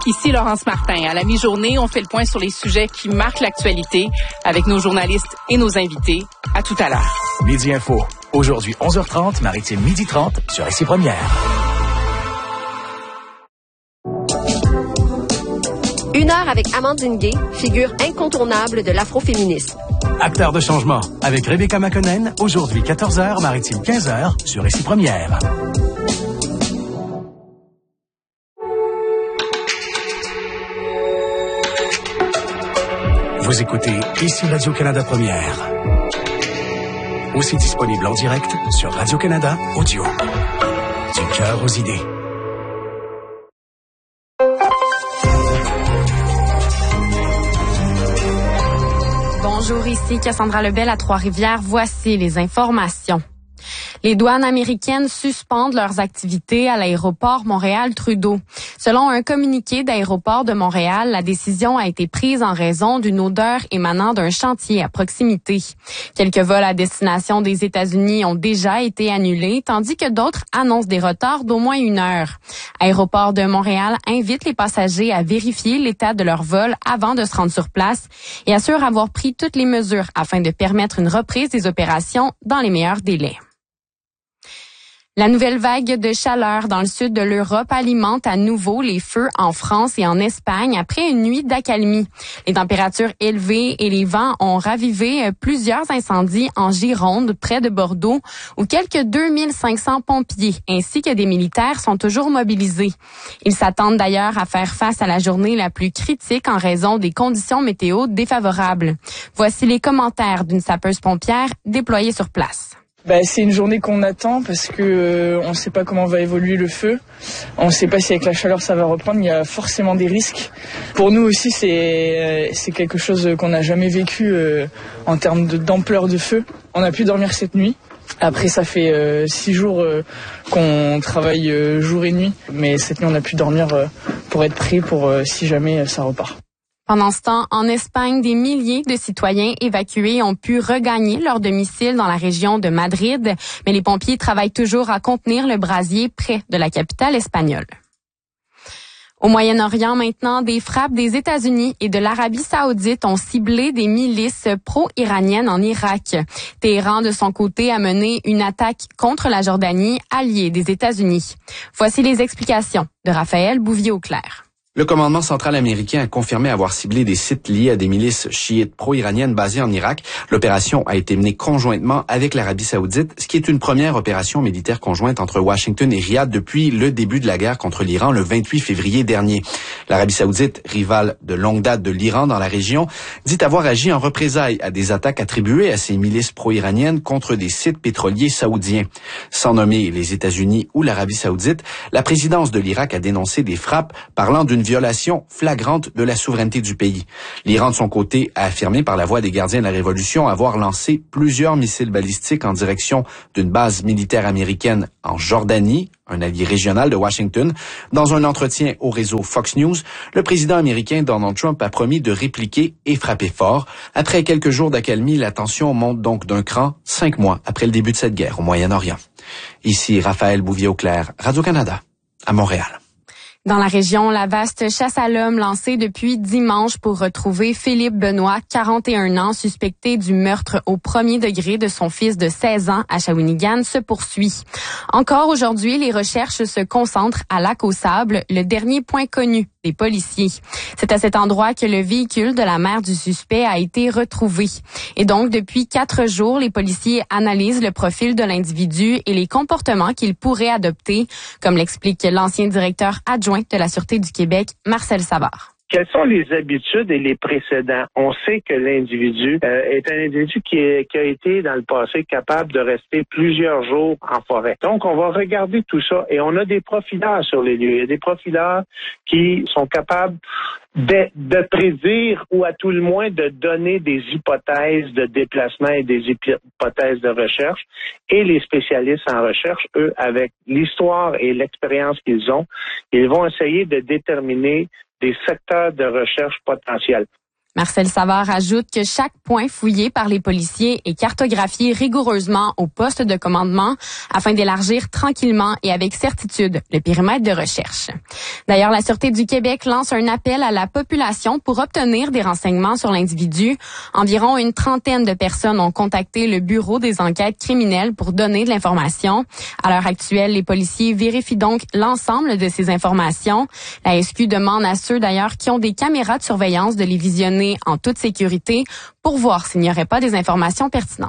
Ici Laurence Martin. À la mi-journée, on fait le point sur les sujets qui marquent l'actualité avec nos journalistes et nos invités. À tout à l'heure. Midi Info. Aujourd'hui, 11h30, Maritime 12h30 sur SC Première. Une heure avec Amandine Gay, figure incontournable de l'afroféminisme. Acteur de changement avec Rebecca McConnell, aujourd'hui 14h, Maritime 15h sur SC Première. Vous écoutez ici Radio-Canada Première. Aussi disponible en direct sur Radio-Canada Audio. Du cœur aux idées. Bonjour, ici Cassandra Lebel à Trois-Rivières. Voici les informations. Les douanes américaines suspendent leurs activités à l'aéroport Montréal-Trudeau. Selon un communiqué d'Aéroport de Montréal, la décision a été prise en raison d'une odeur émanant d'un chantier à proximité. Quelques vols à destination des États-Unis ont déjà été annulés, tandis que d'autres annoncent des retards d'au moins 1 heure. Aéroport de Montréal invite les passagers à vérifier l'état de leur vol avant de se rendre sur place et assure avoir pris toutes les mesures afin de permettre une reprise des opérations dans les meilleurs délais. La nouvelle vague de chaleur dans le sud de l'Europe alimente à nouveau les feux en France et en Espagne après une nuit d'accalmie. Les températures élevées et les vents ont ravivé plusieurs incendies en Gironde, près de Bordeaux, où quelques 2500 pompiers ainsi que des militaires sont toujours mobilisés. Ils s'attendent d'ailleurs à faire face à la journée la plus critique en raison des conditions météo défavorables. Voici les commentaires d'une sapeuse pompière déployée sur place. C'est une journée qu'on attend parce que on ne sait pas comment va évoluer le feu. On ne sait pas si avec la chaleur ça va reprendre. Il y a forcément des risques. Pour nous aussi, c'est quelque chose qu'on n'a jamais vécu en termes d'ampleur de feu. On a pu dormir cette nuit. Après, ça fait 6 jours qu'on travaille jour et nuit. Mais cette nuit, on a pu dormir pour être prêt pour si jamais ça repart. Pendant ce temps, en Espagne, des milliers de citoyens évacués ont pu regagner leur domicile dans la région de Madrid, mais les pompiers travaillent toujours à contenir le brasier près de la capitale espagnole. Au Moyen-Orient maintenant, des frappes des États-Unis et de l'Arabie saoudite ont ciblé des milices pro-iraniennes en Irak. Téhéran, de son côté, a mené une attaque contre la Jordanie, alliée des États-Unis. Voici les explications de Raphaël Bouvier-Auclair. Le commandement central américain a confirmé avoir ciblé des sites liés à des milices chiites pro-iraniennes basées en Irak. L'opération a été menée conjointement avec l'Arabie saoudite, ce qui est une première opération militaire conjointe entre Washington et Riyad depuis le début de la guerre contre l'Iran le 28 février dernier. L'Arabie saoudite, rivale de longue date de l'Iran dans la région, dit avoir agi en représailles à des attaques attribuées à ces milices pro-iraniennes contre des sites pétroliers saoudiens. Sans nommer les États-Unis ou l'Arabie saoudite, la présidence de l'Irak a dénoncé des frappes parlant d'une violation flagrante de la souveraineté du pays. L'Iran, de son côté, a affirmé par la voix des gardiens de la Révolution avoir lancé plusieurs missiles balistiques en direction d'une base militaire américaine en Jordanie, un allié régional de Washington. Dans un entretien au réseau Fox News, le président américain Donald Trump a promis de répliquer et frapper fort. Après quelques jours d'accalmie, la tension monte donc d'un cran 5 mois après le début de cette guerre au Moyen-Orient. Ici Raphaël Bouvier-Auclair, Radio-Canada, à Montréal. Dans la région, la vaste chasse à l'homme lancée depuis dimanche pour retrouver Philippe Benoît, 41 ans, suspecté du meurtre au premier degré de son fils de 16 ans à Shawinigan, se poursuit. Encore aujourd'hui, les recherches se concentrent à Lac-aux-Sables, le dernier point connu des policiers. C'est à cet endroit que le véhicule de la mère du suspect a été retrouvé. Et donc, depuis 4 jours, les policiers analysent le profil de l'individu et les comportements qu'il pourrait adopter, comme l'explique l'ancien directeur adjoint de la Sûreté du Québec, Marcel Savard. Quelles sont les habitudes et les précédents? On sait que l'individu est un individu qui a été dans le passé capable de rester plusieurs jours en forêt. Donc, on va regarder tout ça et on a des profileurs sur les lieux. Il y a des profileurs qui sont capables de prédire ou à tout le moins de donner des hypothèses de déplacement et des hypothèses de recherche. Et les spécialistes en recherche, eux, avec l'histoire et l'expérience qu'ils ont, ils vont essayer de déterminer des secteurs de recherche potentiels. Marcel Savard ajoute que chaque point fouillé par les policiers est cartographié rigoureusement au poste de commandement afin d'élargir tranquillement et avec certitude le périmètre de recherche. D'ailleurs, la Sûreté du Québec lance un appel à la population pour obtenir des renseignements sur l'individu. Environ une trentaine de personnes ont contacté le Bureau des enquêtes criminelles pour donner de l'information. À l'heure actuelle, les policiers vérifient donc l'ensemble de ces informations. La SQ demande à ceux d'ailleurs qui ont des caméras de surveillance de les visionner en toute sécurité pour voir s'il n'y aurait pas des informations pertinentes.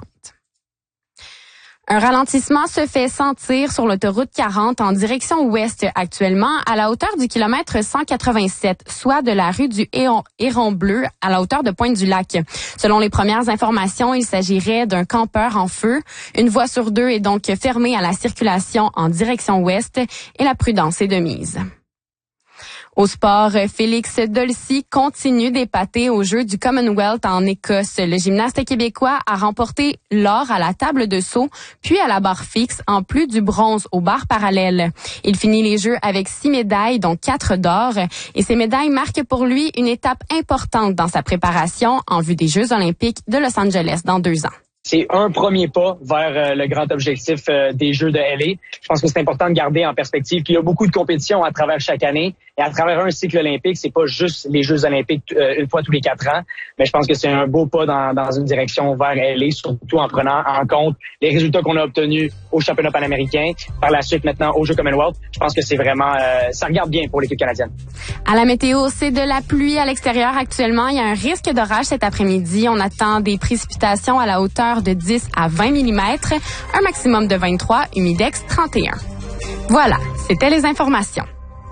Un ralentissement se fait sentir sur l'autoroute 40 en direction ouest actuellement à la hauteur du kilomètre 187, soit de la rue du Héron Bleu à la hauteur de Pointe-du-Lac. Selon les premières informations, il s'agirait d'un campeur en feu. Une voie sur deux est donc fermée à la circulation en direction ouest et la prudence est de mise. Au sport, Félix Dolcy continue d'épater aux Jeux du Commonwealth en Écosse. Le gymnaste québécois a remporté l'or à la table de saut, puis à la barre fixe, en plus du bronze aux barres parallèles. Il finit les Jeux avec 6 médailles, dont 4 d'or. Et ces médailles marquent pour lui une étape importante dans sa préparation en vue des Jeux olympiques de Los Angeles dans 2 ans. C'est un premier pas vers le grand objectif des Jeux de LA. Je pense que c'est important de garder en perspective qu'il y a beaucoup de compétitions à travers chaque année. Et à travers un cycle olympique, c'est pas juste les Jeux olympiques une fois tous les 4 ans. Mais je pense que c'est un beau pas dans une direction vers LA, surtout en prenant en compte les résultats qu'on a obtenus au championnat panaméricain. Par la suite, maintenant, aux Jeux Commonwealth. Je pense que c'est vraiment, ça regarde bien pour l'équipe canadienne. À la météo, c'est de la pluie à l'extérieur actuellement. Il y a un risque d'orage cet après-midi. On attend des précipitations à la hauteur de 10 à 20 mm, un maximum de 23, humidex 31. Voilà, c'était les informations.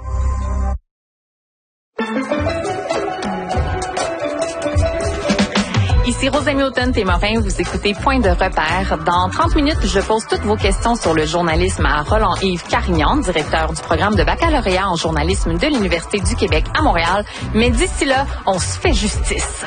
Ici Rose Hamilton-Témorin, vous écoutez Point de repère. Dans 30 minutes, je pose toutes vos questions sur le journalisme à Roland-Yves Carignan, directeur du programme de baccalauréat en journalisme de l'Université du Québec à Montréal. Mais d'ici là, on se fait justice.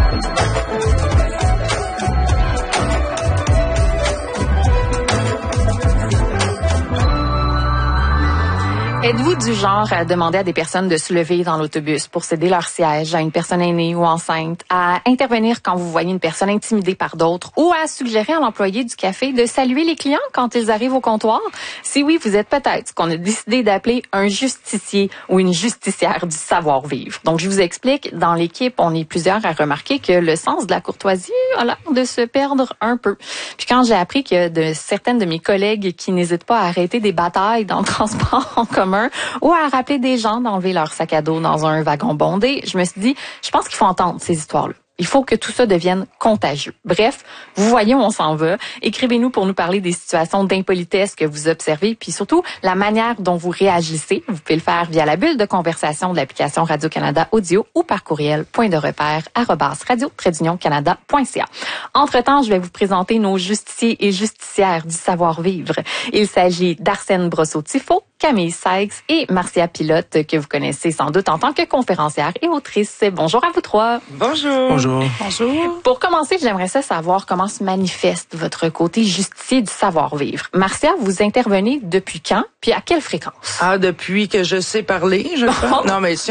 Êtes-vous du genre à demander à des personnes de se lever dans l'autobus pour céder leur siège à une personne aînée ou enceinte, à intervenir quand vous voyez une personne intimidée par d'autres ou à suggérer à l'employé du café de saluer les clients quand ils arrivent au comptoir? Si oui, vous êtes peut-être ce qu'on a décidé d'appeler un justicier ou une justicière du savoir-vivre. Donc, je vous explique, dans l'équipe, on est plusieurs à remarquer que le sens de la courtoisie a l'air de se perdre un peu. Puis quand j'ai appris que certaines de mes collègues qui n'hésitent pas à arrêter des batailles dans le transport en commun ou à rappeler des gens d'enlever leur sac à dos dans un wagon bondé, je me suis dit, je pense qu'il faut entendre ces histoires-là. Il faut que tout ça devienne contagieux. Bref, vous voyez où on s'en va. Écrivez-nous pour nous parler des situations d'impolitesse que vous observez, puis surtout la manière dont vous réagissez. Vous pouvez le faire via la bulle de conversation de l'application Radio-Canada Audio ou par courriel pointderepère@radio-canada.ca. Entre-temps, je vais vous présenter nos justiciers et justicières du savoir-vivre. Il s'agit d'Arsène Brosseau-Tifo, Camille Sykes et Marcia Pilote, que vous connaissez sans doute en tant que conférencière et autrice. Bonjour à vous trois. Bonjour. Bonjour. Bonjour. Pour commencer, j'aimerais savoir comment se manifeste votre côté justicier du savoir-vivre. Marcia, vous intervenez depuis quand, puis à quelle fréquence? Depuis que je sais parler, je crois. Non, mais si